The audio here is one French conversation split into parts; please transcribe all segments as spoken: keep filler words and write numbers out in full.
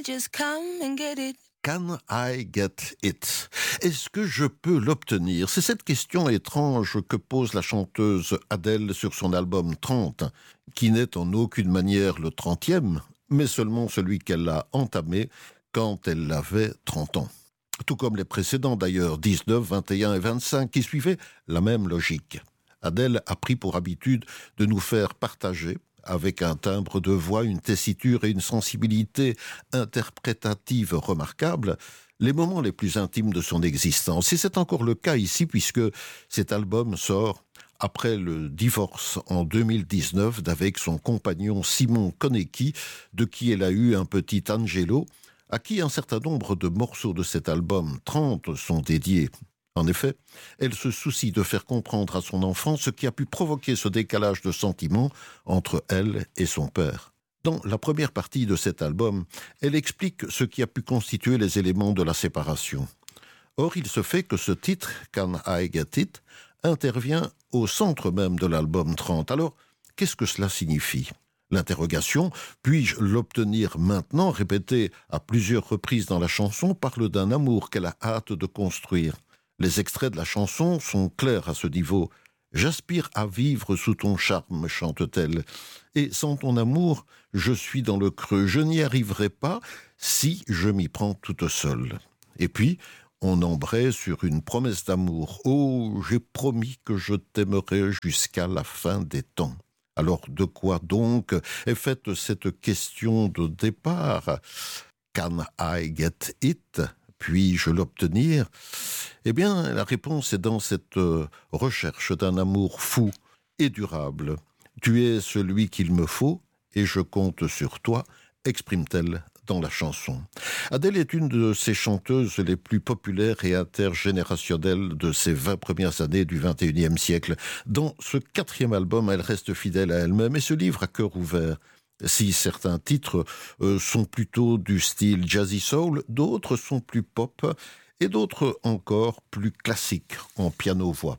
Just come and get it. Can I get it? Est-ce que je peux l'obtenir? C'est cette question étrange que pose la chanteuse Adele sur son album trente, qui n'est en aucune manière le trentième, mais seulement celui qu'elle a entamé quand elle avait trente ans. Tout comme les précédents d'ailleurs, dix-neuf, vingt et un et vingt-cinq, qui suivaient la même logique. Adele a pris pour habitude de nous faire partager, avec un timbre de voix, une tessiture et une sensibilité interprétative remarquables, les moments les plus intimes de son existence. Et c'est encore le cas ici, puisque cet album sort après le divorce en deux mille dix-neuf d'avec son compagnon Simon Konecki, de qui elle a eu un petit Angelo, à qui un certain nombre de morceaux de cet album trente sont dédiés. En effet, elle se soucie de faire comprendre à son enfant ce qui a pu provoquer ce décalage de sentiments entre elle et son père. Dans la première partie de cet album, elle explique ce qui a pu constituer les éléments de la séparation. Or, il se fait que ce titre, Can I Get It, intervient au centre même de l'album trente. Alors, qu'est-ce que cela signifie ? L'interrogation « puis-je l'obtenir maintenant ?» répétée à plusieurs reprises dans la chanson, parle d'un amour qu'elle a hâte de construire. Les extraits de la chanson sont clairs à ce niveau. « J'aspire à vivre sous ton charme », chante-t-elle. « Et sans ton amour, je suis dans le creux. Je n'y arriverai pas si je m'y prends toute seule. » Et puis, on embraye sur une promesse d'amour. « Oh, j'ai promis que je t'aimerai jusqu'à la fin des temps. » Alors, de quoi donc est faite cette question de départ ? « Can I get it ?» Puis-je l'obtenir ? Eh bien, la réponse est dans cette recherche d'un amour fou et durable. « Tu es celui qu'il me faut et je compte sur toi », exprime-t-elle dans la chanson. Adele est une de ces chanteuses les plus populaires et intergénérationnelles de ces vingt premières années du vingt et unième siècle. Dans ce quatrième album, elle reste fidèle à elle-même et se livre à cœur ouvert. Si certains titres euh, sont plutôt du style jazzy soul, d'autres sont plus pop et d'autres encore plus classiques en piano-voix.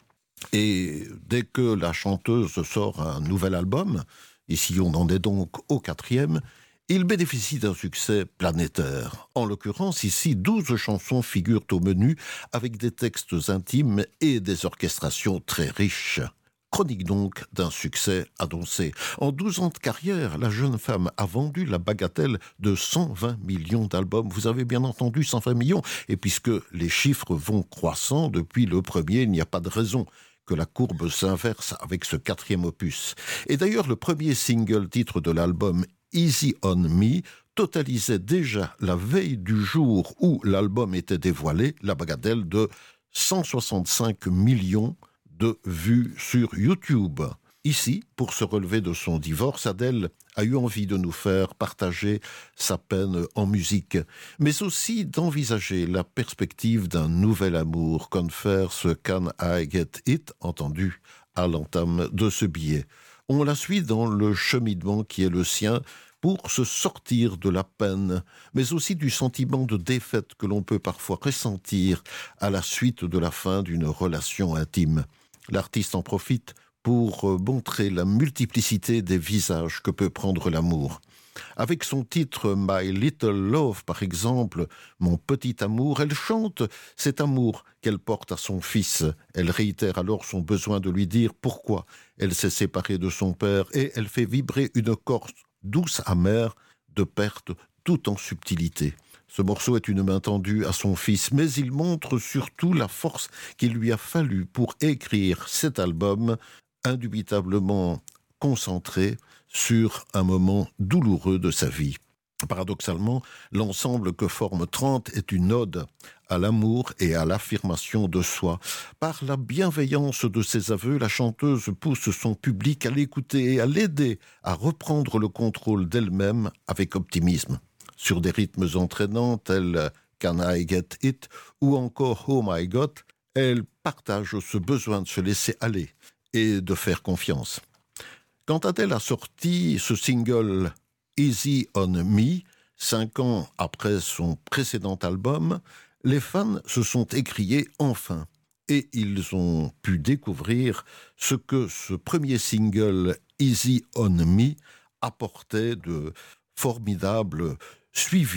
Et dès que la chanteuse sort un nouvel album, ici on en est donc au quatrième, il bénéficie d'un succès planétaire. En l'occurrence, ici, douze chansons figurent au menu avec des textes intimes et des orchestrations très riches. Chronique donc d'un succès annoncé. En douze ans de carrière, la jeune femme a vendu la bagatelle de cent vingt millions d'albums. Vous avez bien entendu, cent vingt millions. Et puisque les chiffres vont croissant depuis le premier, il n'y a pas de raison que la courbe s'inverse avec ce quatrième opus. Et d'ailleurs, le premier single titre de l'album, Easy on Me, totalisait déjà la veille du jour où l'album était dévoilé, la bagatelle de cent soixante-cinq millions de vues sur YouTube. Ici, pour se relever de son divorce, Adele a eu envie de nous faire partager sa peine en musique, mais aussi d'envisager la perspective d'un nouvel amour, confère ce Can I Get It, entendu à l'entame de ce billet. On la suit dans le cheminement qui est le sien pour se sortir de la peine, mais aussi du sentiment de défaite que l'on peut parfois ressentir à la suite de la fin d'une relation intime. L'artiste en profite pour montrer la multiplicité des visages que peut prendre l'amour. Avec son titre « My Little Love » par exemple, « Mon petit amour », elle chante cet amour qu'elle porte à son fils. Elle réitère alors son besoin de lui dire pourquoi elle s'est séparée de son père et elle fait vibrer une corde douce amère de perte tout en subtilité. Ce morceau est une main tendue à son fils, mais il montre surtout la force qu'il lui a fallu pour écrire cet album, indubitablement concentré sur un moment douloureux de sa vie. Paradoxalement, l'ensemble que forme trente est une ode à l'amour et à l'affirmation de soi. Par la bienveillance de ses aveux, la chanteuse pousse son public à l'écouter et à l'aider à reprendre le contrôle d'elle-même avec optimisme. Sur des rythmes entraînants tels Can I Get It ou encore Oh My God, elle partage ce besoin de se laisser aller et de faire confiance. Quand Adele a sorti ce single Easy on Me, cinq ans après son précédent album, les fans se sont écriés enfin et ils ont pu découvrir ce que ce premier single Easy on Me apportait de formidable suivi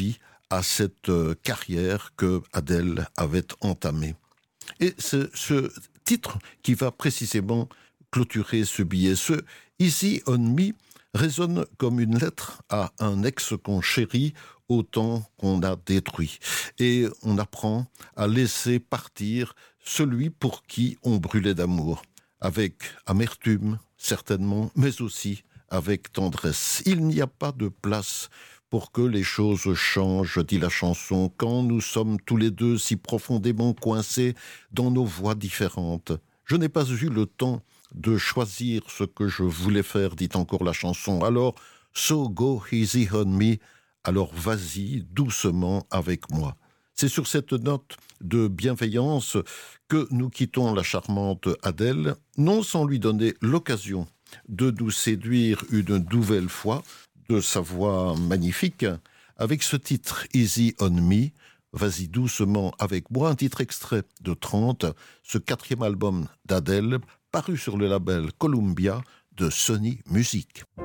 à cette euh, carrière que Adele avait entamée. Et c'est ce titre qui va précisément clôturer ce billet. Ce Easy on Me résonne comme une lettre à un ex qu'on chérit autant qu'on a détruit. Et on apprend à laisser partir celui pour qui on brûlait d'amour, avec amertume certainement, mais aussi avec tendresse. Il n'y a pas de place pour que les choses changent, dit la chanson, quand nous sommes tous les deux si profondément coincés dans nos voies différentes. Je n'ai pas eu le temps de choisir ce que je voulais faire, dit encore la chanson. Alors, so go easy on me, alors vas-y doucement avec moi. C'est sur cette note de bienveillance que nous quittons la charmante Adele, non sans lui donner l'occasion de nous séduire une nouvelle fois de sa voix magnifique, avec ce titre Easy on Me, vas-y doucement avec moi, un titre extrait de trente, ce quatrième album d'Adele, paru sur le label Columbia de Sony Music.